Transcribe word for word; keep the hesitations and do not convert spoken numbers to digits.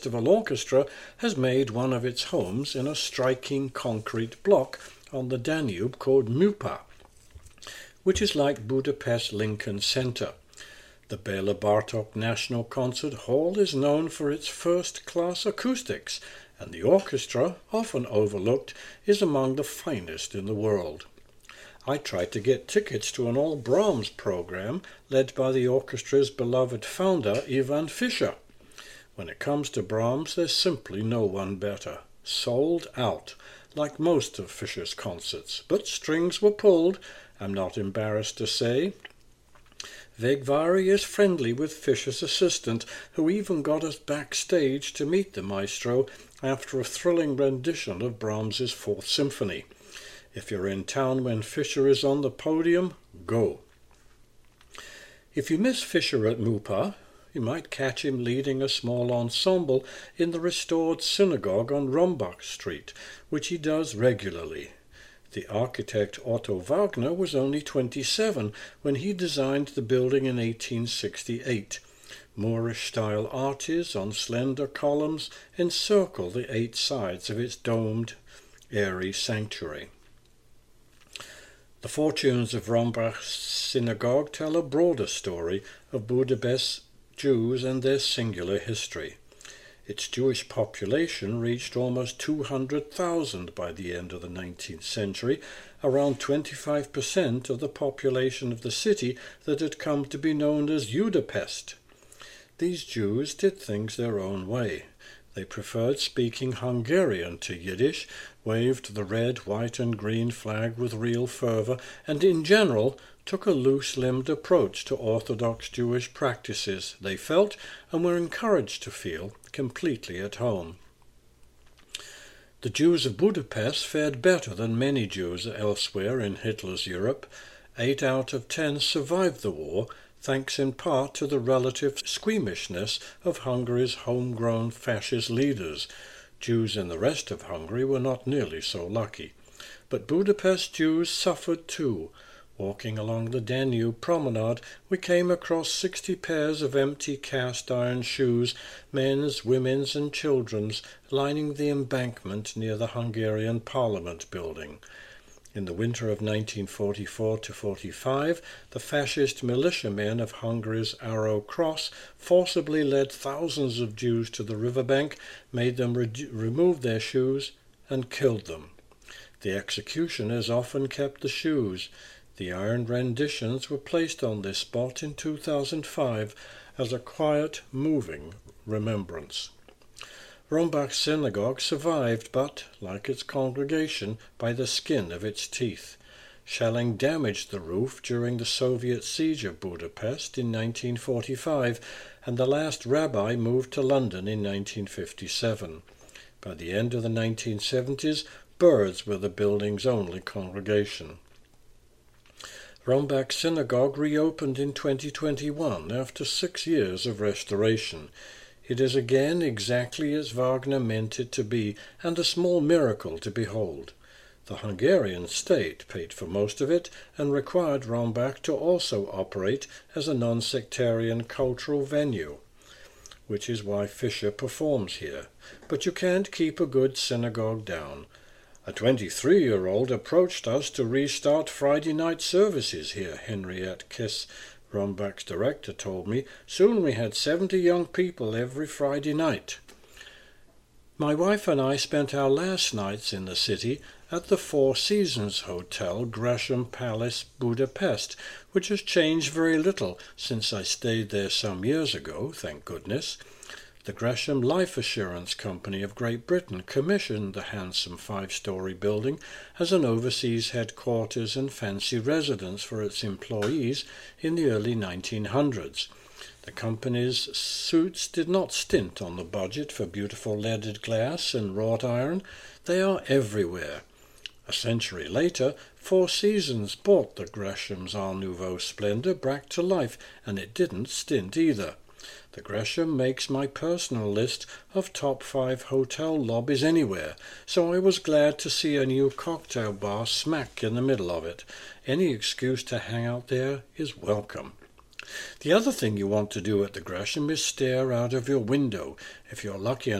Festival Orchestra has made one of its homes in a striking concrete block on the Danube called Mupa, which is like Budapest Lincoln Center. The Bela Bartok National Concert Hall is known for its first-class acoustics, and the orchestra, often overlooked, is among the finest in the world. I tried to get tickets to an all Brahms program led by the orchestra's beloved founder, Ivan Fischer. When it comes to Brahms, there's simply no one better. Sold out, like most of Fischer's concerts, but strings were pulled, I'm not embarrassed to say. Vegvari is friendly with Fischer's assistant, who even got us backstage to meet the maestro after a thrilling rendition of Brahms's Fourth Symphony. If you're in town when Fischer is on the podium, go. If you miss Fischer at Mupa, you might catch him leading a small ensemble in the restored synagogue on Rombach Street, which he does regularly. The architect Otto Wagner was only twenty-seven when he designed the building in eighteen sixty-eight. Moorish-style arches on slender columns encircle the eight sides of its domed, airy sanctuary. The fortunes of Rombach Synagogue tell a broader story of Budapest's Jews and their singular history. Its Jewish population reached almost two hundred thousand by the end of the nineteenth century, around twenty-five percent of the population of the city that had come to be known as Budapest. These Jews did things their own way. They preferred speaking Hungarian to Yiddish, waved the red, white and green flag with real fervor, and in general took a loose-limbed approach to Orthodox Jewish practices, they felt, and were encouraged to feel, completely at home. The Jews of Budapest fared better than many Jews elsewhere in Hitler's Europe. Eight out of ten survived the war, thanks in part to the relative squeamishness of Hungary's homegrown fascist leaders. Jews in the rest of Hungary were not nearly so lucky. But Budapest Jews suffered too. Walking along the Danube promenade, we came across sixty pairs of empty cast-iron shoes, men's, women's, and children's, lining the embankment near the Hungarian Parliament building. In the winter of nineteen forty-four to forty-five, the fascist militiamen of Hungary's Arrow Cross forcibly led thousands of Jews to the riverbank, made them re- remove their shoes, and killed them. The executioners often kept the shoes. The iron renditions were placed on this spot in two thousand five as a quiet, moving remembrance. Rombach Synagogue survived, but, like its congregation, by the skin of its teeth. Shelling damaged the roof during the Soviet siege of Budapest in nineteen forty-five, and the last rabbi moved to London in nineteen fifty-seven. By the end of the nineteen seventies, birds were the building's only congregation. Rombach Synagogue reopened in twenty twenty-one after six years of restoration. It is again exactly as Wagner meant it to be, and a small miracle to behold. The Hungarian state paid for most of it and required Rombach to also operate as a non-sectarian cultural venue, which is why Fischer performs here. But you can't keep a good synagogue down. A twenty-three-year-old approached us to restart Friday night services here, Henriette Kiss, Rombach's director, told me. Soon we had seventy young people every Friday night. My wife and I spent our last nights in the city at the Four Seasons Hotel, Gresham Palace, Budapest, which has changed very little since I stayed there some years ago, thank goodness. The Gresham Life Assurance Company of Great Britain commissioned the handsome five-story building as an overseas headquarters and fancy residence for its employees in the early nineteen hundreds. The company's suits did not stint on the budget for beautiful leaded glass and wrought iron. They are everywhere. A century later, Four Seasons bought the Gresham's Art Nouveau splendor back to life, and it didn't stint either. The Gresham makes my personal list of top five hotel lobbies anywhere, so I was glad to see a new cocktail bar smack in the middle of it. Any excuse to hang out there is welcome. The other thing you want to do at the Gresham is stare out of your window. If you're lucky